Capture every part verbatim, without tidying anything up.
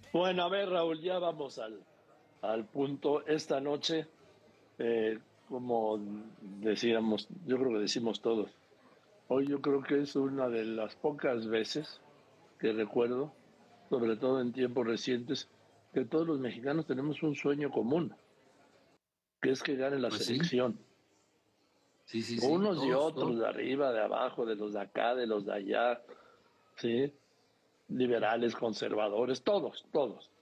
Bueno, a ver, Raúl, ya vamos al, al punto. Esta noche, eh, como decíamos, yo creo que decimos todos, hoy yo creo que es una de las pocas veces que recuerdo, sobre todo en tiempos recientes, que todos los mexicanos tenemos un sueño común, que es que gane la Pues sí, selección. sí, sí, sí, Unos y todos, todos, otros, de arriba, de abajo, de los de acá, de los de allá, ¿sí? Liberales, conservadores, todos, todos.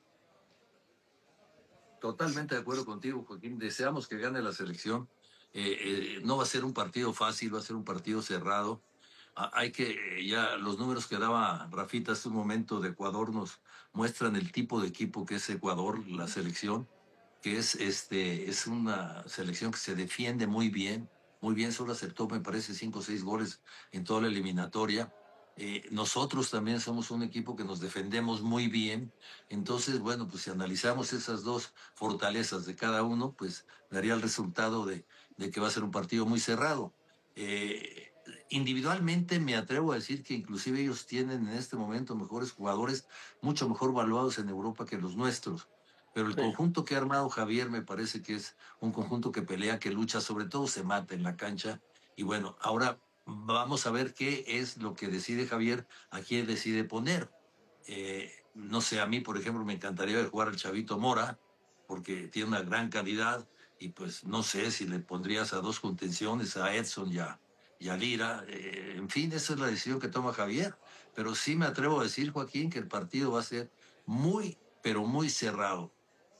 totalmente de acuerdo contigo, Joaquín. Deseamos que gane la selección. Eh, eh, no va a ser un partido fácil, va a ser un partido cerrado. Ah, hay que, eh, ya los números que daba Rafita hace un momento de Ecuador nos muestran el tipo de equipo que es Ecuador, la selección, que es, este, es una selección que se defiende muy bien, muy bien, solo aceptó, me parece, cinco o seis goles en toda la eliminatoria. Eh, nosotros también somos un equipo que nos defendemos muy bien. Entonces, bueno, pues si analizamos esas dos fortalezas de cada uno, pues daría el resultado de, de que va a ser un partido muy cerrado. Eh, Individualmente me atrevo a decir que inclusive ellos tienen en este momento mejores jugadores, mucho mejor valuados en Europa que los nuestros. Pero el Sí. conjunto que ha armado Javier me parece que es un conjunto que pelea, que lucha, sobre todo se mata en la cancha. Y bueno, ahora vamos a ver qué es lo que decide Javier, a quién decide poner. Eh, no sé, a mí, por ejemplo, me encantaría ver jugar al Chavito Mora, porque tiene una gran calidad, y pues no sé si le pondrías a dos contenciones, a Edson y a, y a Lira. Eh, en fin, esa es la decisión que toma Javier. Pero sí me atrevo a decir, Joaquín, que el partido va a ser muy, pero muy cerrado.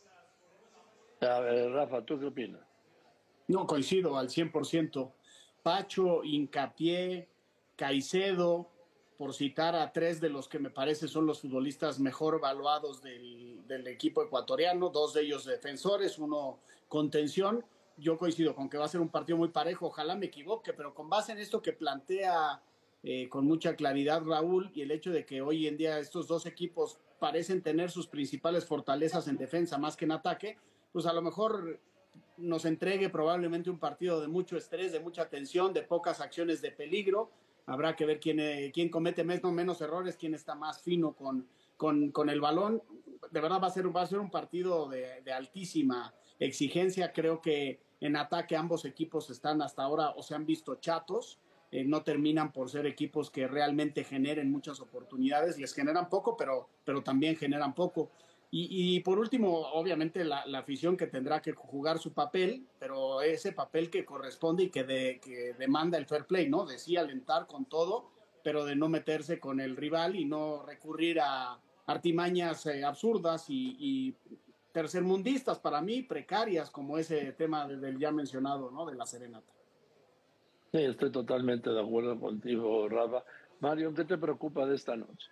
A ver, Rafa, ¿tú qué opinas? No, coincido al cien por ciento. Pacho, Hincapié, Caicedo, por citar a tres de los que me parece son los futbolistas mejor evaluados del, del equipo ecuatoriano, dos de ellos defensores, uno contención. Yo coincido con que va a ser un partido muy parejo, ojalá me equivoque, pero con base en esto que plantea eh, con mucha claridad Raúl y el hecho de que hoy en día estos dos equipos parecen tener sus principales fortalezas en defensa más que en ataque, pues a lo mejor nos entregue probablemente un partido de mucho estrés, de mucha tensión, de pocas acciones de peligro. Habrá que ver quién, eh, quién comete menos, menos errores, quién está más fino con, con, con el balón. De verdad va a ser, va a ser un partido de, de altísima exigencia. Creo que en ataque ambos equipos están hasta ahora o se han visto chatos. Eh, no terminan por ser equipos que realmente generen muchas oportunidades. Les generan poco, pero, pero también generan poco. Y, y, por último, obviamente la, la, afición que tendrá que jugar su papel, pero ese papel que corresponde y que, de, que demanda el fair play, ¿no? De sí alentar con todo, pero de no meterse con el rival y no recurrir a artimañas eh, absurdas y, y tercermundistas para mí, precarias, como ese tema del ya mencionado, ¿no? De la serenata. Sí, estoy totalmente de acuerdo contigo, Rafa. Mario, ¿qué te preocupa de esta noche?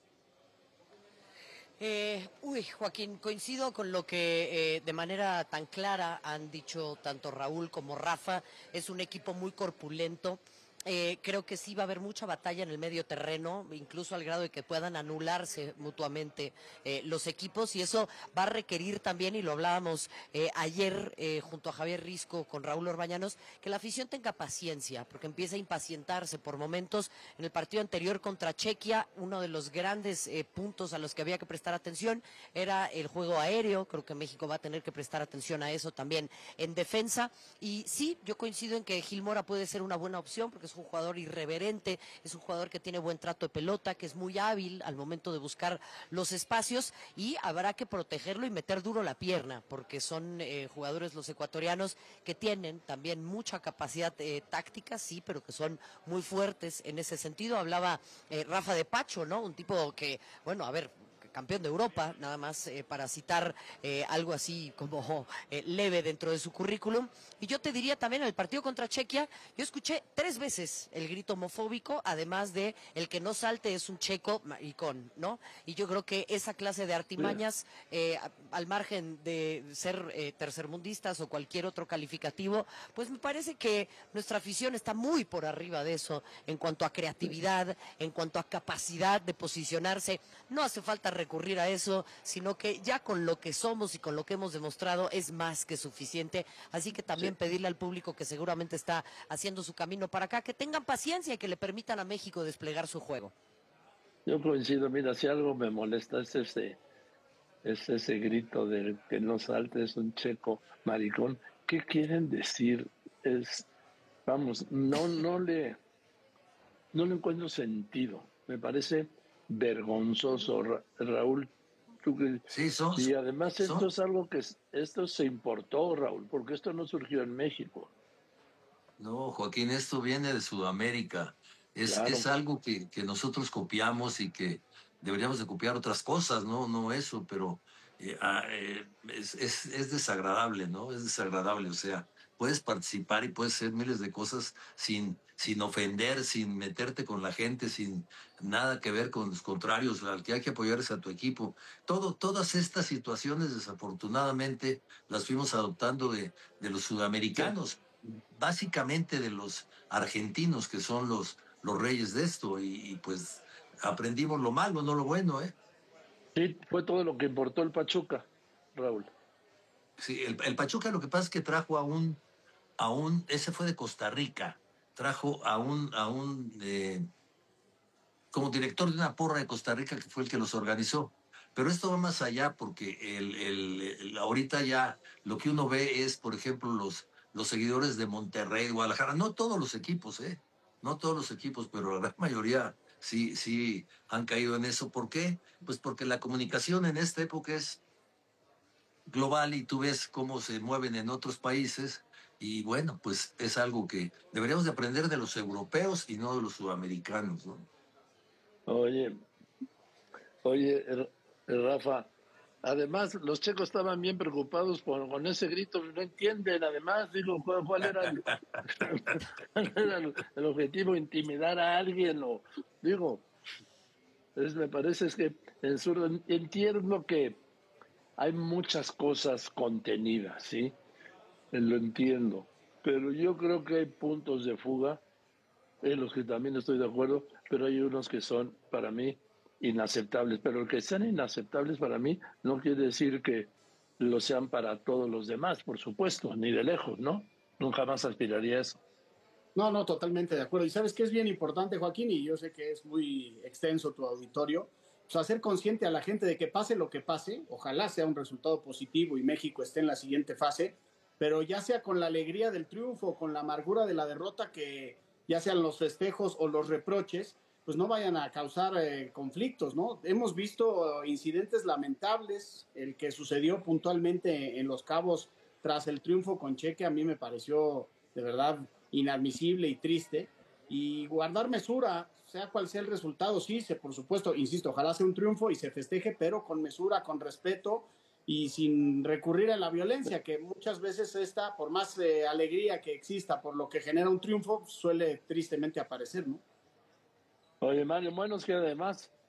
Eh, uy, Joaquín, coincido con lo que eh, de manera tan clara han dicho tanto Raúl como Rafa. Es un equipo muy corpulento. Eh, creo que sí va a haber mucha batalla en el medio terreno, incluso al grado de que puedan anularse mutuamente eh, los equipos, y eso va a requerir también, y lo hablábamos eh, ayer eh, junto a Javier Risco con Raúl Orbañanos, que la afición tenga paciencia, porque empieza a impacientarse por momentos. En el partido anterior contra Chequia, uno de los grandes eh, puntos a los que había que prestar atención era el juego aéreo. Creo que México va a tener que prestar atención a eso también en defensa, y sí, yo coincido en que Gil Mora puede ser una buena opción, porque es un jugador irreverente, es un jugador que tiene buen trato de pelota, que es muy hábil al momento de buscar los espacios, y habrá que protegerlo y meter duro la pierna, porque son eh, jugadores los ecuatorianos que tienen también mucha capacidad eh, táctica, sí, pero que son muy fuertes en ese sentido. Hablaba eh, Rafa de Pacho, ¿no? Un tipo que, bueno, a ver, campeón de Europa, nada más eh, para citar eh, algo así como eh, leve dentro de su currículum. Y yo te diría también, en el partido contra Chequia, yo escuché tres veces el grito homofóbico, además de el que no salte es un checo maricón, ¿no? Y yo creo que esa clase de Sí. artimañas, eh, al margen de ser eh, tercermundistas o cualquier otro calificativo, pues me parece que nuestra afición está muy por arriba de eso en cuanto a creatividad, en cuanto a capacidad de posicionarse. No hace falta recurrir a eso, sino que ya con lo que somos y con lo que hemos demostrado es más que suficiente. Así que Sí. también pedirle al público que seguramente está haciendo su camino para acá, que tengan paciencia y que le permitan a México desplegar su juego. Yo coincido, mira, si algo me molesta es este, es ese grito de que no salte, es un checo maricón. ¿Qué quieren decir? Es, vamos, no, no le, no le encuentro sentido. Me parece vergonzoso, Ra- Raúl. Tú que- Sí, son, y además esto son, es algo que es- esto se importó, Raúl, porque esto no surgió en México. no, Joaquín, esto viene de Sudamérica. Es, es Claro. algo que, que nosotros copiamos y que deberíamos de copiar otras cosas, no, no eso, pero eh, ah, eh, es, es, es desagradable, ¿no? Es desagradable, o sea, puedes participar y puedes hacer miles de cosas sin, sin ofender, sin meterte con la gente, sin nada que ver con los contrarios, al que hay que apoyar es a tu equipo. Todo, todas estas situaciones, desafortunadamente, las fuimos adoptando de, de los Sí. sudamericanos, básicamente de los argentinos, que son los, los reyes de esto, y, y pues aprendimos lo malo, no lo bueno, ¿eh? Sí, fue todo lo que importó el Pachuca, Raúl. Sí, el, el Pachuca lo que pasa es que trajo a un, a un, ese fue de Costa Rica, trajo a un, a un, eh, como director de una porra de Costa Rica que fue el que los organizó. Pero esto va más allá porque el, el, el, ahorita ya lo que uno ve es, por ejemplo, los, los seguidores de Monterrey, Guadalajara, no todos los equipos, ¿eh? No todos los equipos, pero la gran mayoría sí, sí han caído en eso. ¿Por qué? Pues porque la comunicación en esta época es global y tú ves cómo se mueven en otros países y bueno, pues es algo que deberíamos de aprender de los europeos y no de los sudamericanos, ¿no? Oye, oye, R- Rafa, además los checos estaban bien preocupados por, con ese grito, no entienden, además, digo, ¿cuál, cuál era, el, cuál era el, el objetivo? ¿Intimidar a alguien? O, digo, es, me parece es que en sur, entiendo que hay muchas cosas contenidas, ¿sí? Lo entiendo, pero yo creo que hay puntos de fuga en los que también estoy de acuerdo, pero hay unos que son para mí inaceptables. Pero el que sean inaceptables para mí no quiere decir que lo sean para todos los demás, por supuesto, ni de lejos, ¿no? Nunca más aspiraría a eso. No, no, totalmente de acuerdo. Y sabes que es bien importante, Joaquín, y yo sé que es muy extenso tu auditorio, pues hacer consciente a la gente de que pase lo que pase, ojalá sea un resultado positivo y México esté en la siguiente fase, pero ya sea con la alegría del triunfo, con la amargura de la derrota, que ya sean los festejos o los reproches, pues no vayan a causar eh, conflictos, ¿no? Hemos visto incidentes lamentables, el que sucedió puntualmente en Los Cabos tras el triunfo con Cheque, a mí me pareció de verdad inadmisible y triste, y guardar mesura, sea cual sea el resultado, sí, se, por supuesto, insisto, ojalá sea un triunfo y se festeje, pero con mesura, con respeto y sin recurrir a la violencia, que muchas veces esta, por más eh, alegría que exista por lo que genera un triunfo, suele tristemente aparecer, ¿no? Oye, Mario, bueno, es que además